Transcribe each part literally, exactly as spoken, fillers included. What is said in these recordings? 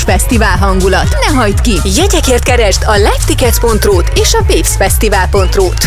Fesztivál hangulat. Ne hagyd ki! Jegyekért keresd a livetickets pont ru-t és a babesfesztivál pont ru-t.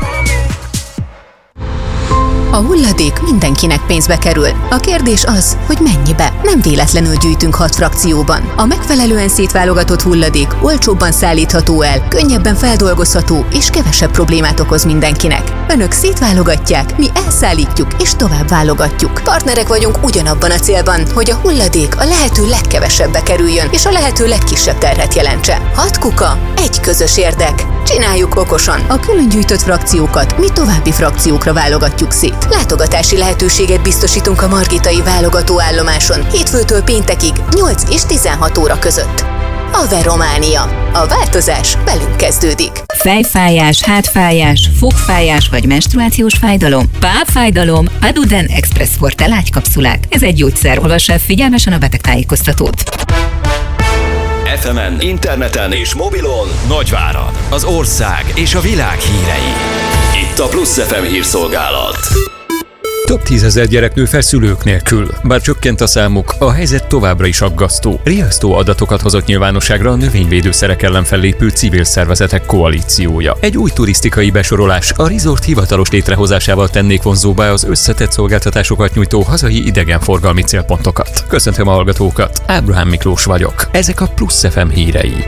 A hulladék mindenkinek pénzbe kerül. A kérdés az, hogy mennyibe. Nem véletlenül gyűjtünk hat frakcióban. A megfelelően szétválogatott hulladék olcsóbban szállítható el, könnyebben feldolgozható és kevesebb problémát okoz mindenkinek. Önök szétválogatják, mi elszállítjuk és tovább válogatjuk. Partnerek vagyunk ugyanabban a célban, hogy a hulladék a lehető legkevesebbe kerüljön és a lehető legkisebb terhet jelentse. Hat kuka, egy közös érdek. Csináljuk okosan. A külön gyűjtött frakciókat mi további frakciókra válogatjuk szét. Látogatási lehetőséget biztosítunk a margitai válogatóállomáson hétfőtől péntekig nyolc és tizenhat óra között. Ave Románia. A változás velünk kezdődik. Fejfájás, hátfájás, fogfájás vagy menstruációs fájdalom, pápfájdalom, Aduden Express Forte lágykapszulák. Ez egy gyógyszer. Olvass el figyelmesen a betegtájékoztatót. ef emen, interneten és mobilon Nagyvárad, az ország és a világ hírei. Itt a Plusz ef em hírszolgálat. Több tízezer gyerek nő fel szülők nélkül. Bár csökkent a számuk, a helyzet továbbra is aggasztó. Riasztó adatokat hozott nyilvánosságra a növényvédőszerek ellen fellépő civil szervezetek koalíciója. Egy új turisztikai besorolás a resort hivatalos létrehozásával tennék vonzóbbá az összetett szolgáltatásokat nyújtó hazai idegenforgalmi célpontokat. Köszöntöm a hallgatókat, Ábrahám Miklós vagyok. Ezek a Plusz ef em hírei.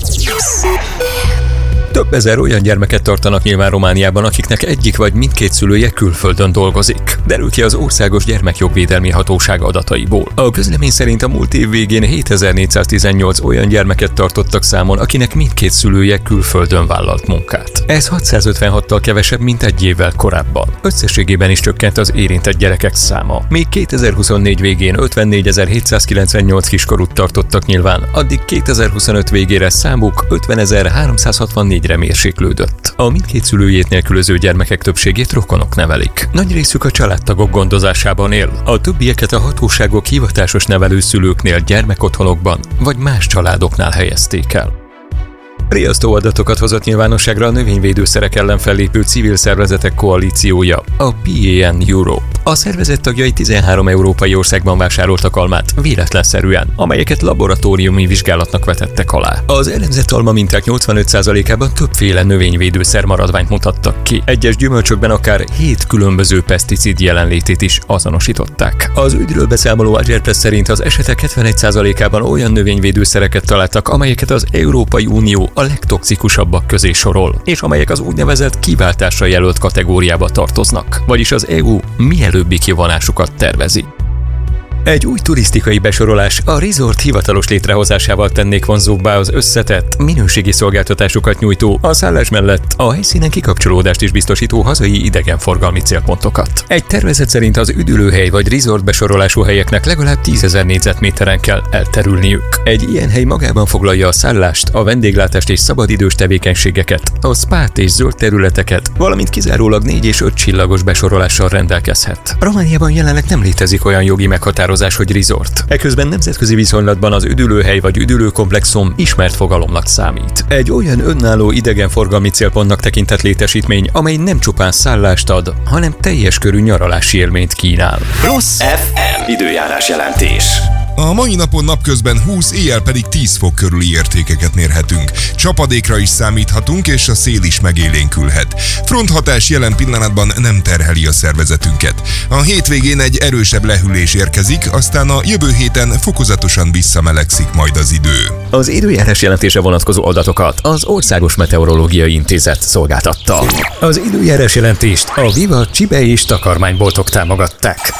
Több ezer olyan gyermeket tartanak nyilván Romániában, akiknek egyik vagy mindkét szülője külföldön dolgozik. Derül ki az Országos Gyermekjogvédelmi Hatóság adataiból. A közlemény szerint a múlt év végén hétezer-négyszáztizennyolc olyan gyermeket tartottak számon, akinek mindkét szülője külföldön vállalt munkát. Ez hatszázötvenhattal kevesebb, mint egy évvel korábban. Összességében is csökkent az érintett gyerekek száma. Még kétezer-huszonnégy végén ötvennégyezer-hétszázkilencvennyolc kiskorút tartottak nyilván, addig kétezer-huszonöt végére számuk ötvenezer-háromszázhatvannégyre mérséklődött. A mindkét szülőjét nélkülöző gyermekek többségét rokonok nevelik. Nagy részük a családtagok gondozásában él. A többieket a hatóságok hivatásos nevelőszülőknél, gyermekotthonokban vagy más családoknál helyezték el. Riasztó adatokat hozott nyilvánosságra a növényvédőszerek ellen fellépő civil szervezetek koalíciója, a pé á en Europe. A szervezet tagjai tizenhárom európai országban vásároltak almát véletlenszerűen, amelyeket laboratóriumi vizsgálatnak vetettek alá. Az elemzett alma minták nyolcvanöt százalékában többféle növényvédőszer maradványt mutattak ki. Egyes gyümölcsökben akár hét különböző peszticid jelenlétét is azonosították. Az ügyről beszámoló Agerpress szerint az esetek hetvenegy százalékában olyan növényvédőszereket találtak, amelyeket az Európai Unió a legtoxikusabbak közé sorol, és amelyek az úgynevezett kiváltásra jelölt kategóriába tartoznak, vagyis az é u mielőbbi kivonásukat tervezi. Egy új turisztikai besorolás a resort hivatalos létrehozásával tennék vonzóbbá az összetett, minőségi szolgáltatásokat nyújtó, a szállás mellett a helyszínen kikapcsolódást is biztosító hazai idegenforgalmi célpontokat. Egy tervezet szerint az üdülőhely vagy resort besorolású helyeknek legalább tízezer négyzetméteren kell elterülniük. Egy ilyen hely magában foglalja a szállást, a vendéglátást és szabadidős tevékenységeket, a spát és zöld területeket, valamint kizárólag négy és öt csillagos besorolással rendelkezhet. Romániában jelenleg nem létezik olyan jogi meghatározás, hogy resort. Eközben nemzetközi viszonylatban az üdülőhely vagy üdülőkomplexum ismert fogalomnak számít. Egy olyan önálló idegenforgalmi célpontnak tekintett létesítmény, amely nem csupán szállást ad, hanem teljes körű nyaralási élményt kínál. Plusz ef em időjárás jelentés. A mai napon napközben húsz, éjjel pedig tíz fok körüli értékeket mérhetünk. Csapadékra is számíthatunk, és a szél is megélénkülhet. Fronthatás jelen pillanatban nem terheli a szervezetünket. A hétvégén egy erősebb lehűlés érkezik, aztán a jövő héten fokozatosan visszamelegszik majd az idő. Az időjárás jelentése vonatkozó adatokat az Országos Meteorológiai Intézet szolgáltatta. Az időjárás jelentést a Viva csibe és takarmányboltok támogatták.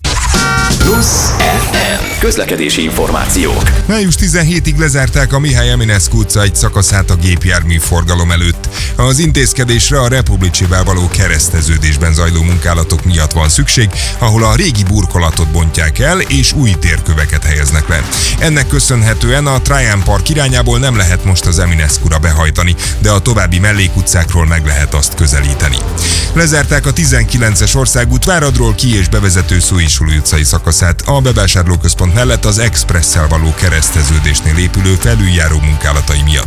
Plusz ef em közlekedési információk. május tizenhetedikéig lezárták a Mihály Eminescu utca egy szakaszát a gépjármű forgalom előtt. Az intézkedésre a Republicsével való kereszteződésben zajló munkálatok miatt van szükség, ahol a régi burkolatot bontják el és új térköveket helyeznek le. Ennek köszönhetően a Traian Park irányából nem lehet most az Eminescura behajtani, de a további mellékutcákról meg lehet azt közelíteni. Lezárták a tizenkilences országút Váradról ki és bevezető Szóisuli utcai szakaszát a bevásárlóközpont mellett az Expresszel való kereszteződésnél épülő felüljáró munkálatai miatt.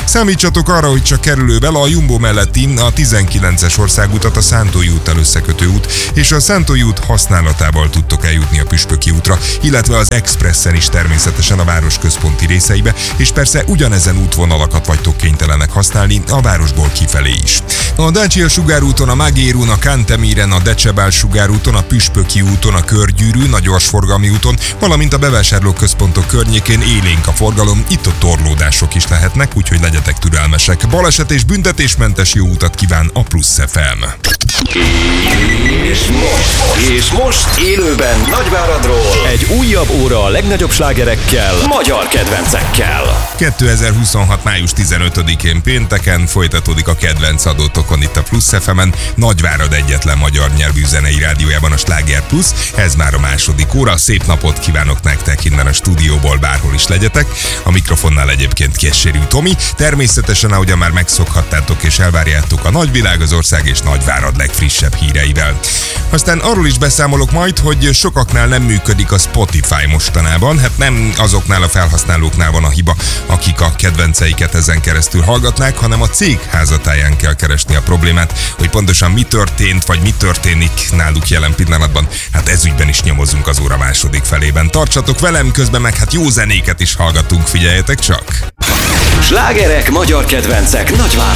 Számítsatok arra, hogy csak kerülővel a Jumbo melletti a tizenkilences országutat a Szántói úttal összekötő út, és a Szántói út használatával tudtok eljutni a Püspöki útra, illetve az Expressen is természetesen a város központi részeibe, és persze ugyanezen útvonalakat vagytok kénytelenek használni a városból kifelé is. A Dacia sugárúton, a Magérún, a Kántemíren, a Decsebál sugárúton, a Püspöki úton, a Körgyűrűn, a gyorsforgalmi úton, valamint a bevásárlóközpontok környékén élénk a forgalom, itt a torlódások is lehetnek, úgyhogy legyetek türelmesek. Baleset és büntetésmentes jó utat kíván a Plusz ef em. És most, és most élőben Nagyváradról egy újabb óra a legnagyobb slágerekkel, magyar kedvencekkel. kétezer-huszonhat. május tizenötödikén pénteken folytatódik a kedvenc adótokon itt a Plusz ef emen, Nagyvárad egyetlen magyar nyelvű zenei rádiójában a Sláger Plusz. Ez már a második óra, szép napot kívánok nektek innen a stúdióból, bárhol is legyetek. A mikrofonnál egyébként Kessérű Tomi. Természetesen, ahogyan már megszokhattátok és elvárjátok, a nagyvilág, az ország és Nagyvárad legfrissebb híreivel. Aztán arról is beszámolok majd, hogy sokaknál nem működik a Spotify mostanában. Hát nem azoknál a felhasználóknál van a hiba, akik a kedvenceiket ezen keresztül hallgatnák, hanem a cég házatáján kell keresni a problémát, hogy pontosan mi történt, vagy mi történik náluk jelen pillanatban. Hát ezügyben is nyomozunk az óra második felében. Tartsatok velem, közben meg hát jó zenéket is hallgatunk, figyeljetek csak! Slágerek, magyar kedvencek Nagyváradon.